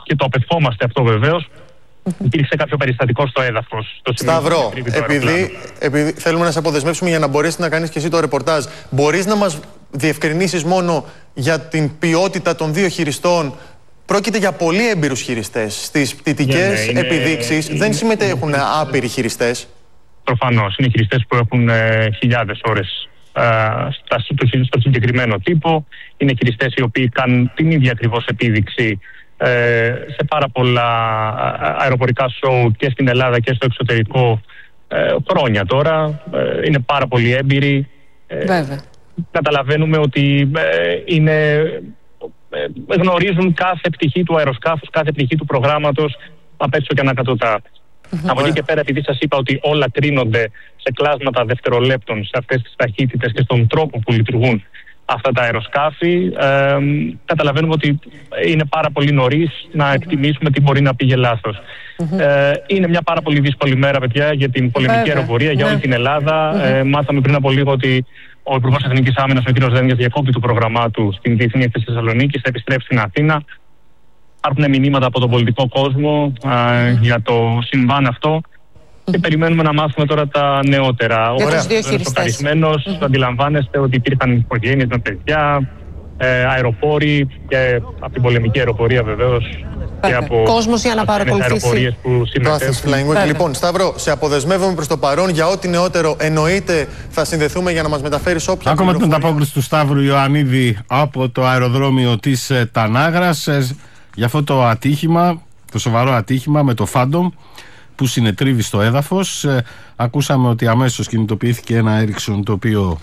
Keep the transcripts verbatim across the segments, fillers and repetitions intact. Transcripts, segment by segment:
και το απευθόμαστε αυτό βεβαίως, υπήρξε κάποιο περιστατικό στο έδαφος. Στο Σταύρο, επειδή, επειδή θέλουμε να σε αποδεσμεύσουμε για να μπορέσεις να κάνεις και εσύ το ρεπορτάζ, μπορείς να μας διευκρινίσεις μόνο για την ποιότητα των δύο χειριστών? Πρόκειται για πολύ έμπειρους χειριστές. Στις πτυτικές yeah, ναι, επιδείξεις είναι, δεν συμμετέχουν είναι, άπειροι χειριστές. Προφανώς. Είναι χειριστές που έχουν ε, χιλιάδες ώρες ε, στα, στο, στο συγκεκριμένο τύπο. Είναι χειριστές οι οποίοι κάνουν την ίδια ακριβώς επίδειξη ε, σε πάρα πολλά αεροπορικά σοου και στην Ελλάδα και στο εξωτερικό ε, χρόνια τώρα. Ε, είναι πάρα πολύ έμπειροι. Ε, Βέβαια. Καταλαβαίνουμε ότι ε, είναι... γνωρίζουν κάθε πτυχή του αεροσκάφους, κάθε πτυχή του προγράμματος απ' έξω και ανακατοτά. Mm-hmm. Από εκεί και πέρα, επειδή σας είπα ότι όλα κρίνονται σε κλάσματα δευτερολέπτων, σε αυτές τις ταχύτητες και στον τρόπο που λειτουργούν αυτά τα αεροσκάφη, ε, καταλαβαίνουμε ότι είναι πάρα πολύ νωρίς να εκτιμήσουμε τι μπορεί να πήγε λάθος. Mm-hmm. Ε, είναι μια πάρα πολύ δύσκολη μέρα, παιδιά, για την πολεμική αεροπορία, για όλη την Ελλάδα. Mm-hmm. Ε, μάθαμε πριν από λίγο ότι ο Υπουργός Εθνικής Άμυνας, ο κ. Δένδιας, διακόπτει το πρόγραμμά του στην Διεθνή Έκθεση Θεσσαλονίκης, θα επιστρέψει στην Αθήνα. Υπάρχουν μηνύματα από τον πολιτικό κόσμο α, για το συμβάν αυτό mm-hmm. και περιμένουμε να μάθουμε τώρα τα νεότερα. Για τους δύο χειριστές. Mm-hmm. Αντιλαμβάνεστε ότι υπήρχαν οικογένειες με παιδιά, ε, αεροπόροι και από την πολεμική αεροπορία βεβαίως. Και από κόσμος για να παρακολουθήσει το Athens Flying Week. Λοιπόν, Σταύρο, σε αποδεσμεύομαι προς το παρόν για ό,τι νεότερο εννοείται θα συνδεθούμε για να μας μεταφέρεις όποια. Ακόμα την ανταπόκριση του Σταύρου Ιωαννίδη από το αεροδρόμιο της ε, Τανάγρας ε, για αυτό το ατύχημα, το σοβαρό ατύχημα με το Phantom που συνετρίβει στο έδαφος. Ε, ακούσαμε ότι αμέσως κινητοποιήθηκε ένα Ericsson το οποίο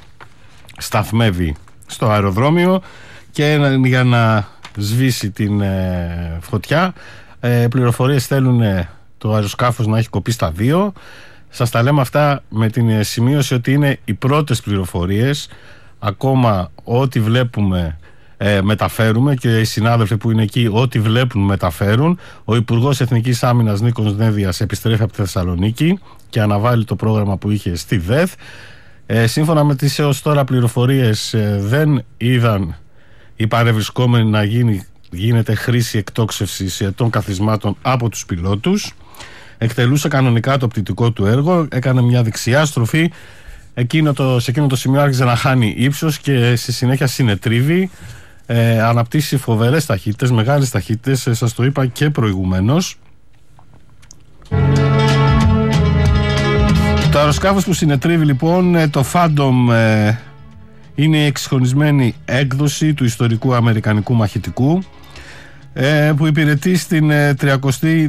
σταθμεύει στο αεροδρόμιο και για να σβήσει την ε, φωτιά. Ε, πληροφορίες στέλνουν ε, το αεροσκάφος να έχει κοπεί στα δύο. Σας τα λέμε αυτά με την ε, σημείωση ότι είναι οι πρώτες πληροφορίες. Ακόμα ό,τι βλέπουμε ε, μεταφέρουμε και οι συνάδελφοι που είναι εκεί ό,τι βλέπουν μεταφέρουν. Ο Υπουργός Εθνικής Άμυνας Νίκος Δένδιας επιστρέφει από τη Θεσσαλονίκη και αναβάλει το πρόγραμμα που είχε στη ΔΕΘ. Ε, σύμφωνα με τις έως τώρα πληροφορίες ε, δεν είδαν οι παρευρισκόμενοι να γίνει, γίνεται χρήση εκτόξευσης των καθισμάτων από τους πιλότους. Εκτελούσε κανονικά το πτυτικό του έργο, έκανε μια δεξιά στροφή, εκείνο το, σε εκείνο το σημείο άρχιζε να χάνει ύψος και στη συνέχεια συνετρίβει, ε, αναπτύσσει φοβερές ταχύτητες, μεγάλες ταχύτητες, ε, σας το είπα και προηγουμένως. Το αεροσκάφος που συνετρίβει λοιπόν, ε, το Phantom, ε, είναι η εξυγχρονισμένη έκδοση του ιστορικού αμερικανικού μαχητικού ε, που υπηρετεί στην τριακοστή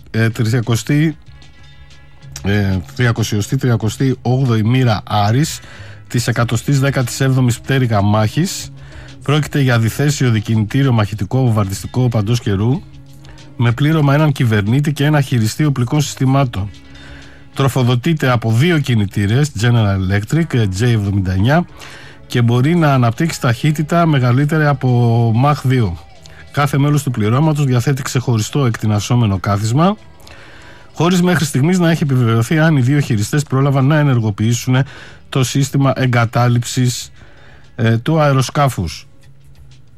τριάκοστη όγδοη μοίρα Άρης της εκατοστής δέκατης έβδομης πτέρυγα μάχης. Πρόκειται για διθέσιο δικινητήριο μαχητικό βομβαρδιστικό παντός καιρού με πλήρωμα έναν κυβερνήτη και ένα χειριστή οπλικών συστημάτων. Τροφοδοτείται από δύο κινητήρες General Electric τζέι εβδομήντα εννιά και μπορεί να αναπτύξει ταχύτητα μεγαλύτερη από Μαχ δύο. Κάθε μέλος του πληρώματος διαθέτει ξεχωριστό εκτινασσόμενο κάθισμα, χωρίς μέχρι στιγμής να έχει επιβεβαιωθεί αν οι δύο χειριστές πρόλαβαν να ενεργοποιήσουν το σύστημα εγκατάλειψης ε, του αεροσκάφους.